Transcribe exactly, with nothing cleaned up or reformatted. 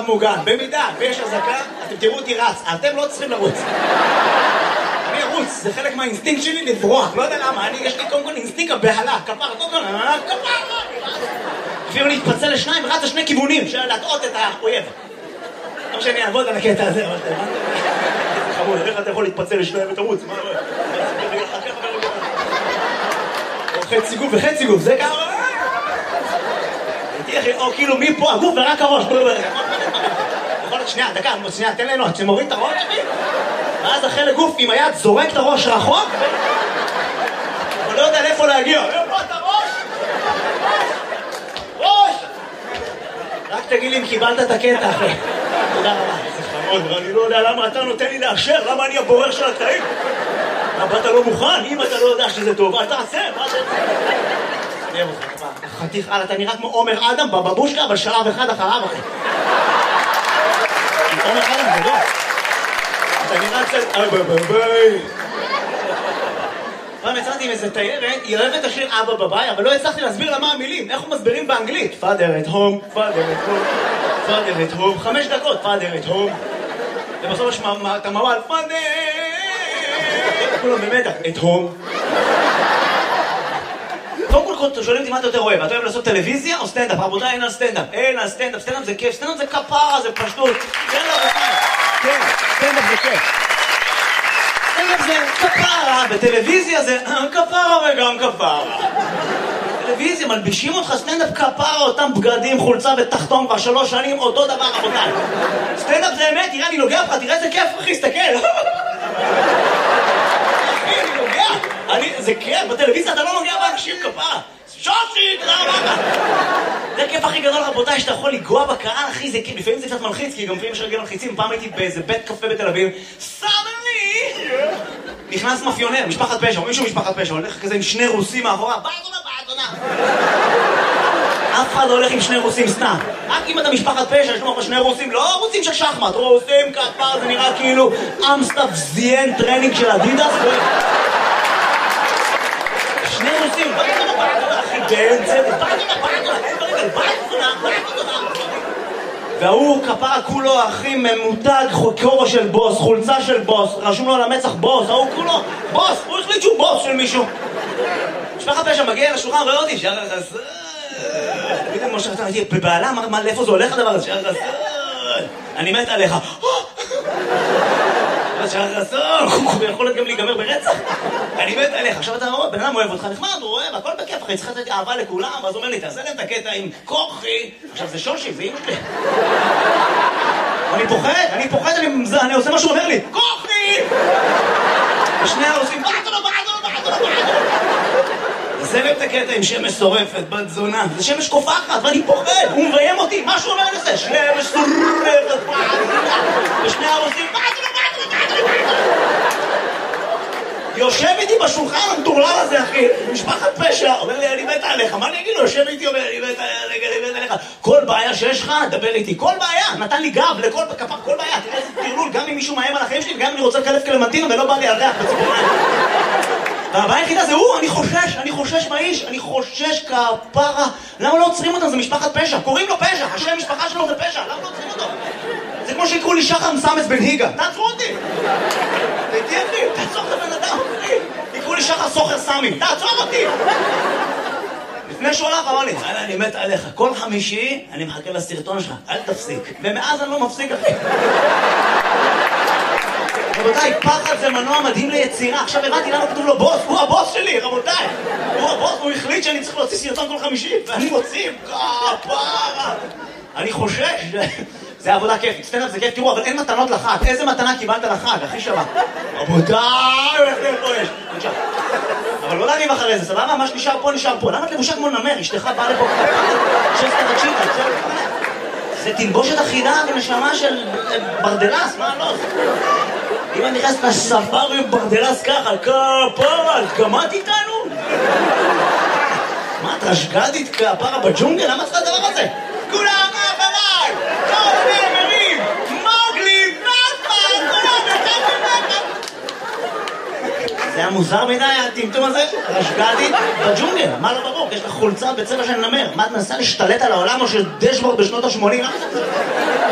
מוגן. במידה ויש אזעקה, אתם תראו אותי רץ. אתם לא צריכים לרוץ. אני ארוץ, זה חלק מהאינסטינקט שלי לברוח. לא יודע למה, אני יש לי קודם כל אינסטינקט הבהלה. כפרה, קודם כל, כפרה! אפילו להתפצל לשניים ורץ לשני כיוונים, של להטעות את האויב. לא שאני אעבוד על הקטע הזה, אבל אתה הבנת? זה חמוד, איך אתה יכול להתפצל לשניים ותרוץ? מה? או חצי גוף וחצי גוף, זה ככה... או כאילו מפה הגוף ורק הראש. יכול להיות שנייה, דקה, שנייה, תן לנו, שמוריד את הראש שלי ואז החלק גוף עם היד זורק את הראש רחוק אבל לא יודע לאיפה להגיע. איפה את הראש? ראש! רק תגיד לי אם קיבלת את הקטע אחרי. תודה רבה. זה חמוד, ואני לא יודע למה אתה נותן לי לאשר, למה אני הבורר של הקטעים? למה אתה לא מוכן? אם אתה לא יודע שזה טוב, אל תעשה, מה זה? אני אוהב אותך, חתיך, הלאה, אתה נראה כמו עומר אדם בבבושקה, אבל שלב אחד אחריו, אחי. עומר אדם, זה לא. אתה נראה קצת... אבא בביי. פעם יצאתי עם איזה תיירת, היא אוהבת השיר אבא בביי, אבל לא הצלחתי להסביר לה מה המילים, איך הוא מסבירים באנגלית. Father at home, Father at home, Father at home, חמש דקות, Father at home. ובסוף יש את המוואל, Father! כולם במדע, at home. קודם כל שואלים אותי מה אתה יותר אוהב, אתה אוהב לעשות טלוויזיה או סטנדאפ? רבותיי, אין על סטנדאפ, אין על סטנדאפ, סטנדאפ זה כיף, סטנדאפ זה כפרה, זה פשטות. כן, רבותיי, כן, סטנדאפ זה כיף. סטנדאפ זה כפרה, בטלוויזיה זה כפרה וגם כפרה. טלוויזיה, מלבישים אותך סטנדאפ כפרה, אותם בגדים, חולצה ותחתון כבר שלוש שנים, אותו דבר, רבותיי. סטנדאפ זה אמת, תראה, אני נוגע לך, תראה איזה כיף, אחי, סתכל. אני, זה כיף, בטלוויזיה אתה לא נוגע באנשים כפרה. שושי, תודה רבה. זה הכיף הכי גדול, רבותיי, שאתה יכול לגוע בקהל, אחי, זה כיף. לפעמים זה קצת מלחיץ, כי גם לפעמים יש רגעים מלחיצים. פעם הייתי באיזה בית קפה בתל אביב, סאדלי! נכנס מאפיונר, משפחת פשע, או מישהו משפחת פשע, הולך כזה עם שני רוסים מאחורה, באדונה, באדונה. אף אחד לא הולך עם שני רוסים סתם. רק אם אתה משפחת פשע, יש לך שני רוסים, לא רוסים של שחמט, רוסים כפר, זה נראה כאילו אמסטאפ זיין טרנינג של אדידס. שני רוסים, באדונה, באדונה, אחי, בן צדק, באדונה, באדונה, באדונה, באדונה. והוא כפרה כולו, אחי, ממותג, כובע של בוס, חולצה של בוס, רשום לו על המצח בוס, ההוא כולו, בוס, הוא החליט שהוא בוס של מישהו. משפחת פשע מגיע לשולחן, רואה אותי, שער החסר. תגידי, משה, אתה הייתי בבעלה, מה, לאיפה זה הולך הדבר הזה? שער החסר. אני מת עליך. שער החסר, הוא יכול להיות גם להיגמר ברצח. אני מת עליך. עכשיו אתה רואה, בן אדם אוהב אותך, נחמד, הוא אוהב, הכל בכיף, אחי, צריך לתת אהבה לכולם, ואז הוא אומר לי, תעשה להם את הקטע עם כוחי. עכשיו זה שושי, זה אמא שלי. אני פוחד, אני פוחד, אני עושה מה שהוא אומר לי, כוחי! ושני העושים, בעדו, בעדו, בעדו, בעדו. זה לב את הקטע עם שמש שורפת, בת זונה. זה שמש קופחת, ואני פוחד, הוא מביים אותי. מה שהוא אומר לזה? שמש שורפת, ושני העושים, בעדו, בעדו, בעדו, בעדו. יושב איתי בשולחן המטורלל הזה, אחי, משפחת פשע, אומר לי, אני מת עליך. מה אני אגיד לו? יושב איתי, אומר, אני מת עליך. כל בעיה שיש לך, דבר איתי. כל בעיה, נתן לי גב לכל כפר, כל בעיה. תראה איזה תרלול, גם אם מישהו מאיים על החיים שלי, וגם אם אני רוצה לקלף קלמנטינה ולא בא לי על ריח בציפורניים. והבעיה היחידה זה הוא, אני חושש, אני חושש מהאיש, אני חושש כפרה. למה לא עוצרים אותם? זה משפחת פשע. קוראים לו פשע, השם משפחה שלו זה פשע. למה לא עוצרים אותו? זה כמו שיקראו לי שחר מסמס בן היגה. תעצרו אותי! תהייתי אחי, תעצור את הבן אדם, אחי. יקראו לי שחר סוחר סמי. תעצור אותי! לפני שהוא הלך, אמר לי, אני מת עליך. כל חמישי אני מחכה לסרטון שלך, אל תפסיק. ומאז אני לא מפסיק, אחי. רבותיי, פחד זה מנוע מדהים ליצירה. עכשיו הבנתי למה כתוב לו בוס, הוא הבוס שלי, רבותיי. הוא הבוס, הוא החליט שאני צריך להוציא סרטון כל חמישי, ואני מוציא, כפרה. אני חושש, זה עבודה כיפית, סטנדאפ זה כיף, תראו, אבל אין מתנות לחג. איזה מתנה קיבלת לחג, הכי שווה? רבותיי, איך זה פה יש? נשאר. אבל לא להריב אחרי זה, סבבה? מה שנשאר פה, נשאר פה. למה את לבושה כמו נמר? אשתך באה לפה שסטה רגשית, זה תלבושת אחידה ונשמה של ברדלס, מה לא? אם אני נכנס לספארי ברדלס ככה, כפרה, גמרת איתנו? מה, את רשגדית כפרה בג'ונגל? למה צריך הדבר הזה? כולם אחריי! כל נאמרים! מוגלי, נאפה! כולם אחריי! זה היה מוזר מדי, הטמטום הזה? רשגדית בג'ונגל, מה לא ברור? יש לך חולצה בצבע של נמר. מה, את מנסה להשתלט על העולם או של דשבורד בשנות ה-שמונים?